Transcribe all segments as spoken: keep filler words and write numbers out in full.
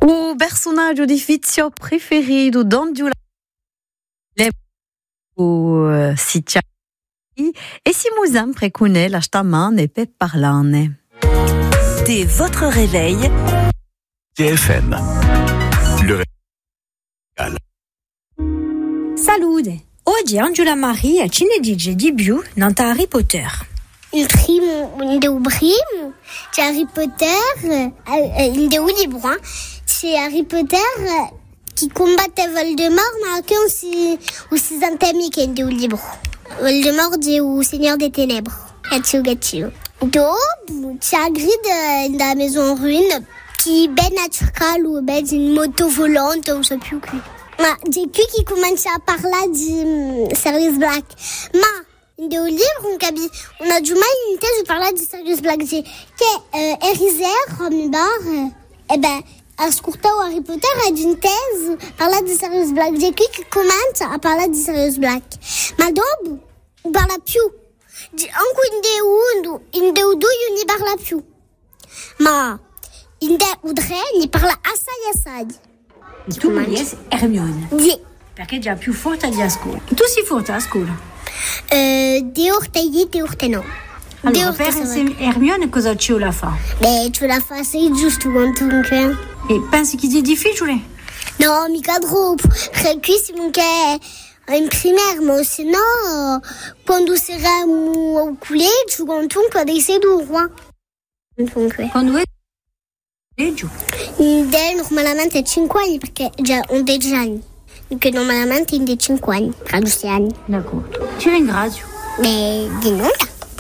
O personaggio di fizio preferito d'onde o Sicciali e si mu sempre connaît la staman e pe parlane. Dès votre réveil, T F M. Le réveil. Salute! Oggi Angela Marie ci ne dice di più in Harry Potter. Il primo, il primo, c'è Harry Potter, euh, il libro, hein. C'est Harry Potter qui combattait Voldemort, mais que aussi, aussi un thème qui est au livre. Voldemort dit au Seigneur des Ténèbres. Gatio, gatio. Donc, c'è Hagrid dans la maison en ruine, qui ben naturel ou ben une moto volante, on ne sait plus qui. Ma, j'ai qui qui commence à parler du Sirius Black. Ma, au livre, on, cabi, on a du mal une thèse de parler du Sirius Black. J'ai que euh, Erizer, Romibar, euh, eh ben, ascolta o Harry Potter è di une thèse parla di Sirius Black. J'ai qui qui commence à parler di Sirius Black. Ma dopo, on parla più. Anche in de uno, in de due, io ne parla più. Ma, in de udre, ne parla assai assai. Tu mi dici Hermione. Sì. Perché è già più forte di a scuola. Tu sei forte a scuola? Uh, de orte sì, de orte no. Allora, per Hermione cosa ci la fa? Beh, ce la fa, sei giusto comunque. E pensi che sia difficile? No, mica troppo. Perché qui siamo che in primaire, ma se no, quando saremo al collegio, comunque dei sei duro. Comunque. Quando è collegio? De normalmente è cinque anni, perché già ho dieci anni. Che normalmente in cinque anni, tra sei anni. D'accordo. Ti ringrazio. Beh, di nulla.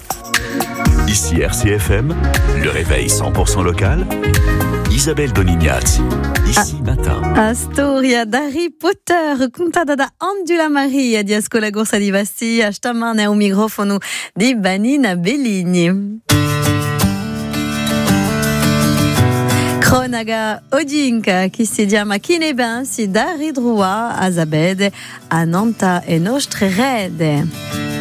Ici R C F M, le réveil cent pour cent local. Isabelle Donignazzi, ici ah, matin. A storia d'Harry Potter, contata da Angela Maria di Ascola Gorsa di Vassi, a stamane un microfono di Vanina Belligni. Cronaca odinka che si chiama Chi ne pensi d'Harry Drua a Zabede a Nanta e nostre rede.